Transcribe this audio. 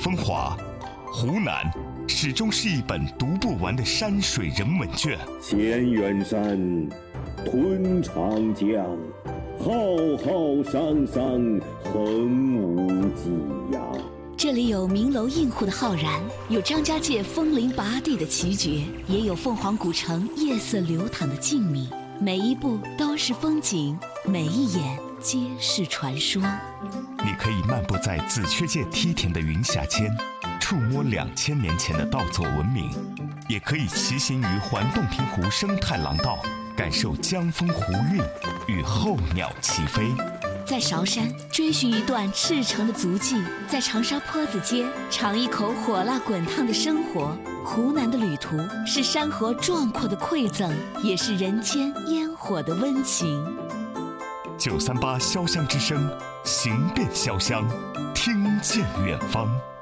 风华，湖南始终是一本读不完的山水人文卷。 千远山，吞长江，浩浩汤汤，横无际呀。 这里有名楼映户的浩然，有张家界风铃拔地的奇绝，也有凤凰古城夜色流淌的静谧。每一步都是风景，每一眼皆是传说。 你可以漫步在紫雀界梯田的云霞间，触摸2000年前的稻作文明，也可以骑行于环洞庭湖生态廊道，感受江风湖韵与候鸟齐飞。 在韶山追寻一段赤诚的足迹，在长沙坡子街尝一口火辣滚烫的生活。湖南的旅途是山河壮阔的馈赠，也是人间烟火的温情。 938潇湘之声，行遍潇湘，听见远方。